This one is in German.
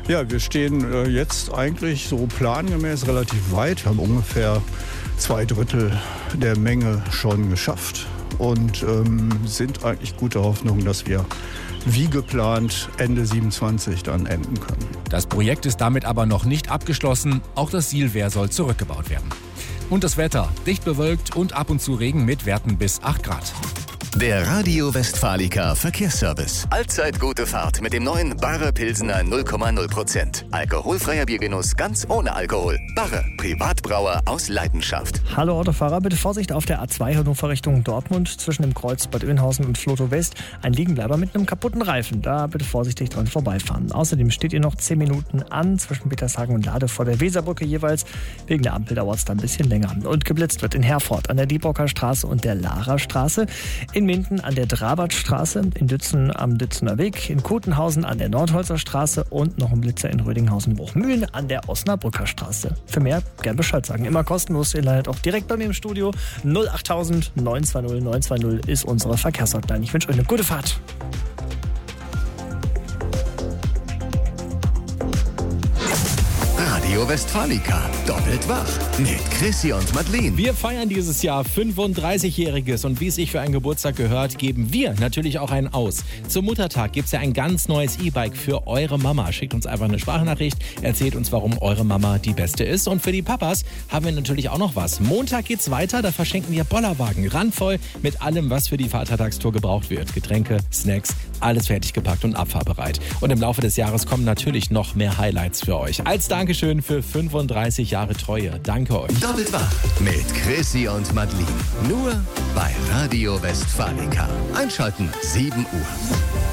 Ja, wir stehen jetzt eigentlich so plangemäß relativ weit. Wir haben ungefähr 2/3 der Menge schon geschafft und sind eigentlich guter Hoffnung, dass wir wie geplant Ende 27 dann enden können. Das Projekt ist damit aber noch nicht abgeschlossen. Auch das Sielwehr soll zurückgebaut werden. Und das Wetter, dicht bewölkt und ab und zu Regen mit Werten bis 8 Grad. Der Radio Westfalica Verkehrsservice. Allzeit gute Fahrt mit dem neuen Barre Pilsener 0,0%. Alkoholfreier Biergenuss ganz ohne Alkohol. Barre, Privatbrauer aus Leidenschaft. Hallo Autofahrer, bitte Vorsicht auf der A2 Hannover Richtung Dortmund zwischen dem Kreuz Bad Oeynhausen und Floto West. Ein Liegenbleiber mit einem kaputten Reifen. Da bitte vorsichtig dran vorbeifahren. Außerdem steht ihr noch 10 Minuten an zwischen Petershagen und Lade vor der Weserbrücke jeweils. Wegen der Ampel dauert es dann ein bisschen länger. Und geblitzt wird in Herford an der Diebocker Straße und der Lara Straße. In Minden an der Drabartstraße, in Dützen am Dützener Weg, in Kotenhausen an der Nordholzer Straße und noch ein Blitzer in Rödinghausen-Bruchmühlen an der Osnabrücker Straße. Für mehr gern Bescheid sagen. Immer kostenlos. Ihr landet auch direkt bei mir im Studio. 08000 920 920 ist unsere Verkehrshotline. Ich wünsche euch eine gute Fahrt. Radio Westfalica. Doppelt wach. Mit Chrissy und Madeleine. Wir feiern dieses Jahr 35-Jähriges und wie es sich für einen Geburtstag gehört, geben wir natürlich auch einen aus. Zum Muttertag gibt es ja ein ganz neues E-Bike für eure Mama. Schickt uns einfach eine Sprachnachricht, erzählt uns, warum eure Mama die Beste ist. Und für die Papas haben wir natürlich auch noch was. Montag geht's weiter, da verschenken wir Bollerwagen. Randvoll mit allem, was für die Vatertagstour gebraucht wird. Getränke, Snacks, alles fertig gepackt und abfahrbereit. Und im Laufe des Jahres kommen natürlich noch mehr Highlights für euch. Als Dankeschön für 35 Jahre Treue. Danke euch. Doppelt wach. Mit Chrissy und Madeleine. Nur bei Radio Westfalica. Einschalten 7 Uhr.